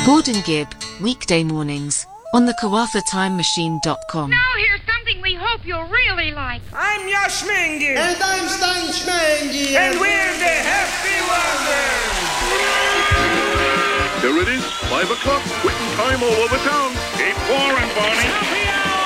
Gordon Gibb, weekday mornings, on the KawafaTimeMachine.com. Now here's something we hope you'll really like. I'm Yash Mengi. And I'm Stan Schmengi. And we're the Happy Wonders. Here it is, 5 o'clock, quitting time all over town. Keep pouring, Barney.